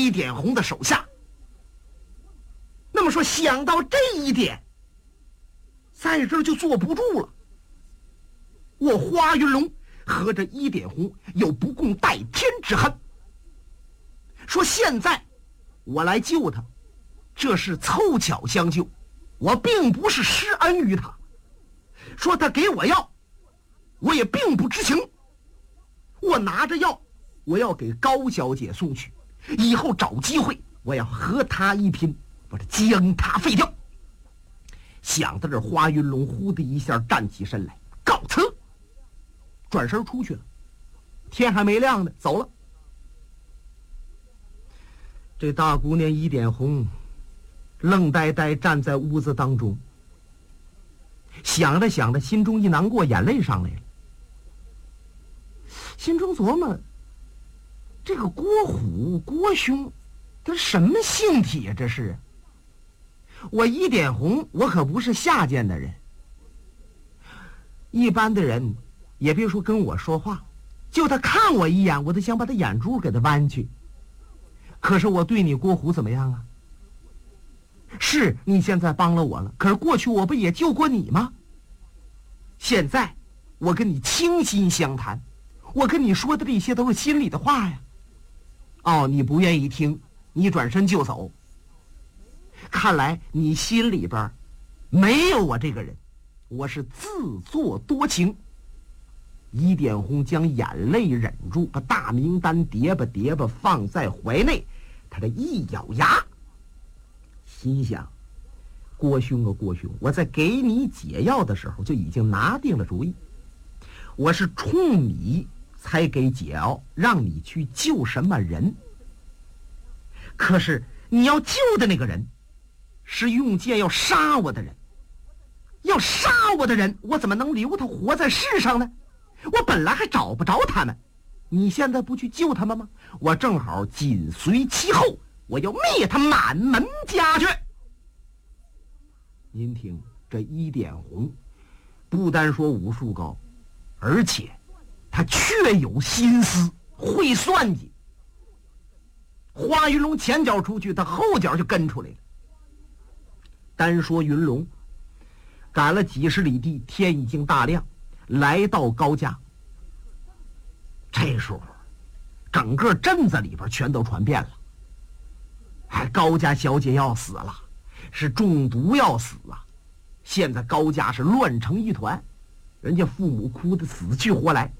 一点红的手下。那么说想到这一点，在这儿就坐不住了。我花云龙和这一点红有不共戴天之恨，说现在我来救他，这是凑巧相救，我并不是施恩于他。说他给我药，我也并不知情。我拿着药，我要给高小姐送去，以后找机会我要和他一拼，把他将他废掉。想到这，花云龙呼的一下站起身来，告辞，转身出去了。天还没亮呢，走了。这大姑娘一点红愣呆呆站在屋子当中，想着想着，心中一难过，眼泪上来了。心中琢磨，这个郭虎郭兄他什么性体呀？这是我一点红，我可不是下贱的人，一般的人也别说跟我说话，就他看我一眼，我都想把他眼珠给他剜去。可是我对你郭虎怎么样啊？是你现在帮了我了，可是过去我不也救过你吗？现在我跟你倾心相谈，我跟你说的这些都是心里的话呀。哦，你不愿意听，你转身就走。看来你心里边没有我这个人，我是自作多情。一点红将眼泪忍住，把大名单叠吧叠吧放在怀内，他这一咬牙，心想：郭兄啊郭兄，我在给你解药的时候就已经拿定了主意，我是冲你才给解药，让你去救什么人。可是你要救的那个人是用剑要杀我的人，要杀我的人，我怎么能留他活在世上呢？我本来还找不着他们，你现在不去救他们吗？我正好紧随其后，我要灭他满门家眷。您听，这一点红不单说武术高，而且他确有心思，会算计。花云龙前脚出去，他后脚就跟出来了。单说云龙赶了几十里地，天已经大亮，来到高家。这时候整个镇子里边全都传遍了，高家小姐要死了，是中毒要死啊！现在高家是乱成一团，人家父母哭得死去活来。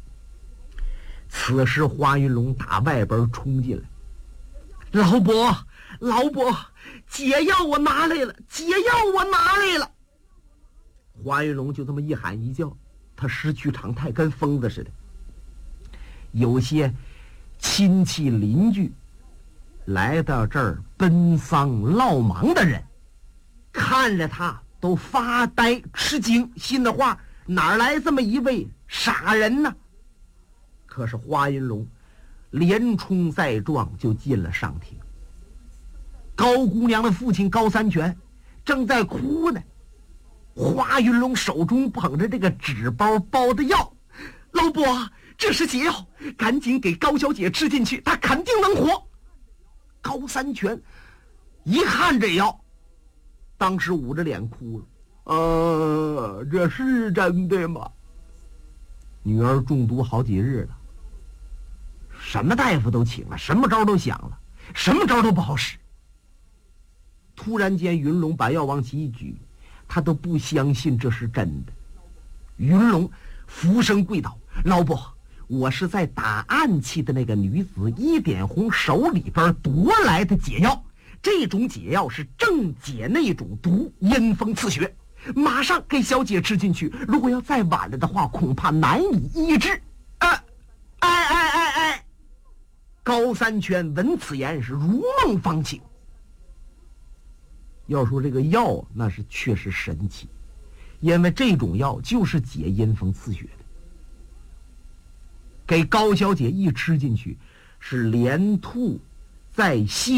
此时花云龙打外边冲进来，老伯老伯，解药我拿来了，解药我拿来了。花云龙就这么一喊一叫，他失去常态，跟疯子似的。有些亲戚邻居来到这儿奔丧落忙的人，看着他都发呆吃惊，心的话哪来这么一位傻人呢？可是花云龙连冲带撞就进了上庭。高姑娘的父亲高三全正在哭呢，花云龙手中捧着这个纸包包的药，老伯，这是解药，赶紧给高小姐吃进去，她肯定能活。高三全一看这药，当时捂着脸哭了。这是真的吗？女儿中毒好几日了，什么大夫都请了，什么招都想了，什么招都不好使。突然间云龙把药往起一举，他都不相信这是真的。云龙俯身跪倒，老伯，我是在打暗器的那个女子一点红手里边夺来的解药，这种解药是正解那种毒，阴风刺血，马上给小姐吃进去，如果要再晚了的话，恐怕难以医治。高三全闻此言是如梦方醒。要说这个药那是确实神奇，因为这种药就是解阴风刺血的。给高小姐一吃进去，是连吐再吸